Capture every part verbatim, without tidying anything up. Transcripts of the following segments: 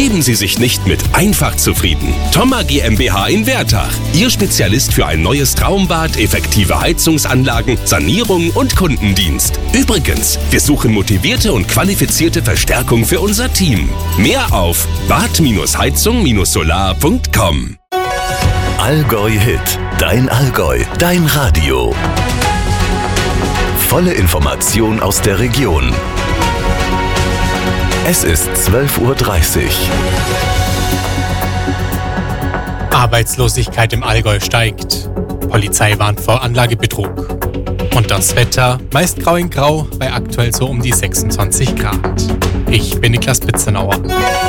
Geben Sie sich nicht mit einfach zufrieden. Thoma GmbH in Wertach. Ihr Spezialist für ein neues Traumbad, effektive Heizungsanlagen, Sanierung und Kundendienst. Übrigens, wir suchen motivierte und qualifizierte Verstärkung für unser Team. Mehr auf bad heizung solar punkt com. Allgäu Hit. Dein Allgäu. Dein Radio. Volle Information aus der Region. Es ist zwölf Uhr dreißig. Arbeitslosigkeit im Allgäu steigt. Polizei warnt vor Anlagebetrug. Und das Wetter, meist grau in grau, bei aktuell so um die sechsundzwanzig Grad. Ich bin Niklas Pitzenauer.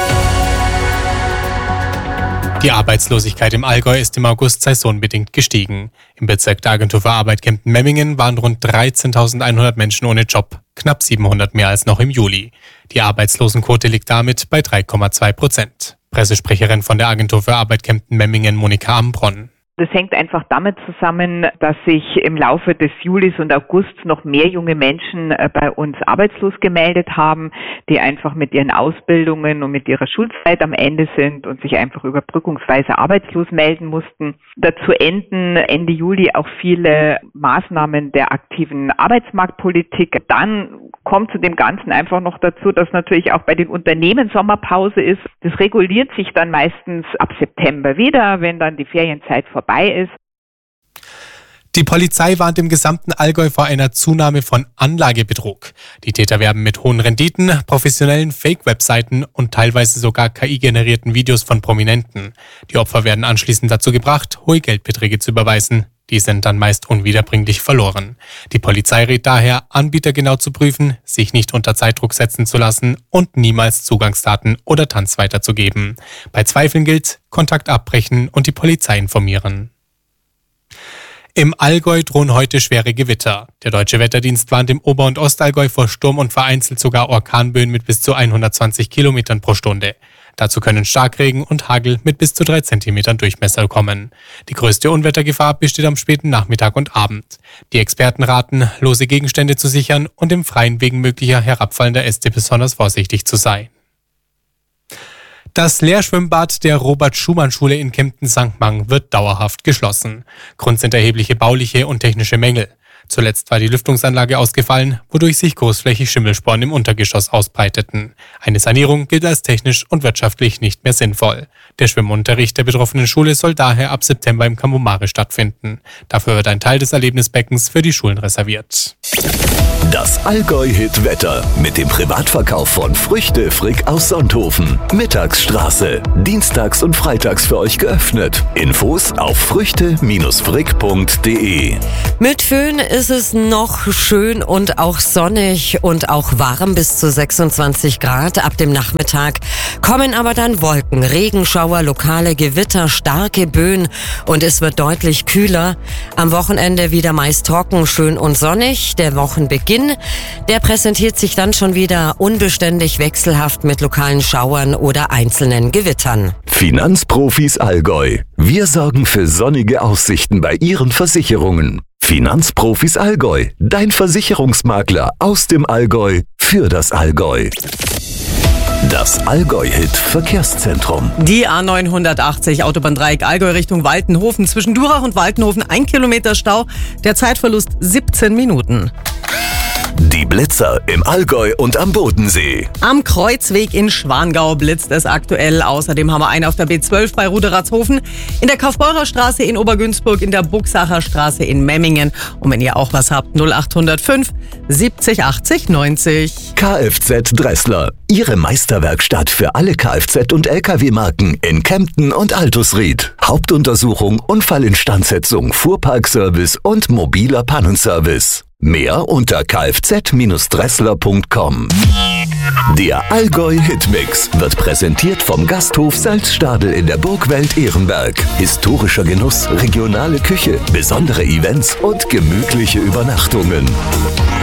Die Arbeitslosigkeit im Allgäu ist im August saisonbedingt gestiegen. Im Bezirk der Agentur für Arbeit Kempten-Memmingen waren rund dreizehntausendeinhundert Menschen ohne Job, knapp siebenhundert mehr als noch im Juli. Die Arbeitslosenquote liegt damit bei drei Komma zwei Prozent. Pressesprecherin von der Agentur für Arbeit Kempten-Memmingen, Monika Ambronn. Das hängt einfach damit zusammen, dass sich im Laufe des Julis und Augusts noch mehr junge Menschen bei uns arbeitslos gemeldet haben, die einfach mit ihren Ausbildungen und mit ihrer Schulzeit am Ende sind und sich einfach überbrückungsweise arbeitslos melden mussten. Dazu enden Ende Juli auch viele Maßnahmen der aktiven Arbeitsmarktpolitik. Dann kommt zu dem Ganzen einfach noch dazu, dass natürlich auch bei den Unternehmen Sommerpause ist. Das reguliert sich dann meistens ab September wieder, wenn dann die Ferienzeit vorbei ist. Die Polizei warnt im gesamten Allgäu vor einer Zunahme von Anlagebetrug. Die Täter werben mit hohen Renditen, professionellen Fake-Webseiten und teilweise sogar K I-generierten Videos von Prominenten. Die Opfer werden anschließend dazu gebracht, hohe Geldbeträge zu überweisen. Die sind dann meist unwiederbringlich verloren. Die Polizei rät daher, Anbieter genau zu prüfen, sich nicht unter Zeitdruck setzen zu lassen und niemals Zugangsdaten oder Tanz weiterzugeben. Bei Zweifeln gilt, Kontakt abbrechen und die Polizei informieren. Im Allgäu drohen heute schwere Gewitter. Der Deutsche Wetterdienst warnt im Ober- und Ostallgäu vor Sturm und vereinzelt sogar Orkanböen mit bis zu hundertzwanzig Kilometern pro Stunde. Dazu können Starkregen und Hagel mit bis zu drei Zentimetern Durchmesser kommen. Die größte Unwettergefahr besteht am späten Nachmittag und Abend. Die Experten raten, lose Gegenstände zu sichern und im Freien wegen möglicher herabfallender Äste besonders vorsichtig zu sein. Das Lehrschwimmbad der Robert-Schumann-Schule in Kempten-Sankt Mang wird dauerhaft geschlossen. Grund sind erhebliche bauliche und technische Mängel. Zuletzt war die Lüftungsanlage ausgefallen, wodurch sich großflächig Schimmelsporen im Untergeschoss ausbreiteten. Eine Sanierung gilt als technisch und wirtschaftlich nicht mehr sinnvoll. Der Schwimmunterricht der betroffenen Schule soll daher ab September im Kamomare stattfinden. Dafür wird ein Teil des Erlebnisbeckens für die Schulen reserviert. Das Allgäu-Hit-Wetter mit dem Privatverkauf von Früchte Frick aus Sonthofen. Mittagsstraße. Dienstags und freitags für euch geöffnet. Infos auf früchte frick punkt de. Mit Föhn ist es noch schön und auch sonnig und auch warm bis zu sechsundzwanzig Grad. Ab dem Nachmittag kommen aber dann Wolken, Regenschauer, lokale Gewitter, starke Böen und es wird deutlich kühler. Am Wochenende wieder meist trocken, schön und sonnig. Der Wochenbeginn, der präsentiert sich dann schon wieder unbeständig wechselhaft mit lokalen Schauern oder einzelnen Gewittern. Finanzprofis Allgäu. Wir sorgen für sonnige Aussichten bei Ihren Versicherungen. Finanzprofis Allgäu. Dein Versicherungsmakler aus dem Allgäu für das Allgäu. Das Allgäu-Hit Verkehrszentrum. Die A neunhundertachtzig Autobahndreieck Allgäu Richtung Waltenhofen. Zwischen Durach und Waltenhofen ein Kilometer Stau. Der Zeitverlust siebzehn Minuten. Die Blitzer im Allgäu und am Bodensee. Am Kreuzweg in Schwangau blitzt es aktuell. Außerdem haben wir einen auf der B zwölf bei Ruderatzhofen, in der Kaufbeurer Straße in Obergünzburg, in der Buchsacher Straße in Memmingen. Und wenn ihr auch was habt, null acht null fünf siebzig achtzig neunzig. Kfz Dressler. Ihre Meisterwerkstatt für alle Kfz- und L K W-Marken in Kempten und Altusried. Hauptuntersuchung, Unfallinstandsetzung, Fuhrparkservice und mobiler Pannenservice. Mehr unter kfz dressler punkt com. Der Allgäu Hitmix wird präsentiert vom Gasthof Salzstadel in der Burgwelt Ehrenberg. Historischer Genuss, regionale Küche, besondere Events und gemütliche Übernachtungen.